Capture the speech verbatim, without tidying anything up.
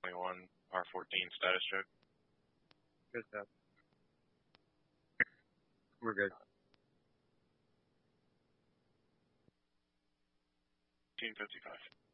twenty-one R fourteen status check. Good stuff. We're good. fifteen fifty-five.